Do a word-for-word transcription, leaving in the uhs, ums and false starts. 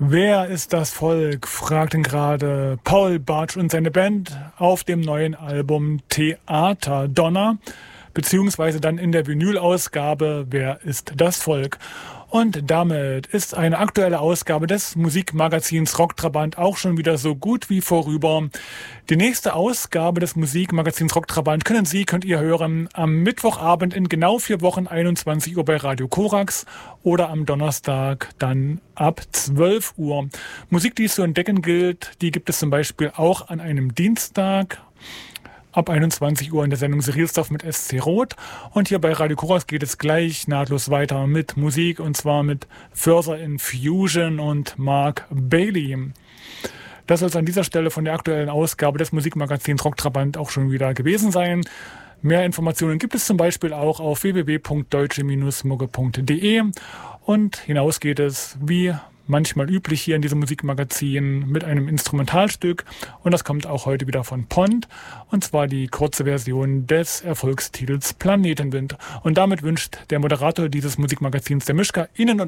Wer ist das Volk? Fragten gerade Paul Bartsch und seine Band auf dem neuen Album Theaterdonner, beziehungsweise dann in der Vinyl-Ausgabe Wer ist das Volk? Und damit ist eine aktuelle Ausgabe des Musikmagazins Rocktrabant auch schon wieder so gut wie vorüber. Die nächste Ausgabe des Musikmagazins Rocktrabant können Sie, könnt ihr hören, am Mittwochabend in genau vier Wochen, einundzwanzig Uhr bei Radio Korax oder am Donnerstag dann ab zwölf Uhr. Musik, die es zu entdecken gilt, die gibt es zum Beispiel auch an einem Dienstag ab einundzwanzig Uhr in der Sendung Serialstuff mit S C Roth. Und hier bei Radio Korax geht es gleich nahtlos weiter mit Musik, und zwar mit Further Infusion und Mark Bailey. Das soll es an dieser Stelle von der aktuellen Ausgabe des Musikmagazins Rocktrabant auch schon wieder gewesen sein. Mehr Informationen gibt es zum Beispiel auch auf w w w punkt deutsche Bindestrich mugge punkt d e. Und hinaus geht es wie manchmal üblich hier in diesem Musikmagazin mit einem Instrumentalstück, und das kommt auch heute wieder von Pond, und zwar die kurze Version des Erfolgstitels Planetenwind. Und damit wünscht der Moderator dieses Musikmagazins, der Mischka, Ihnen und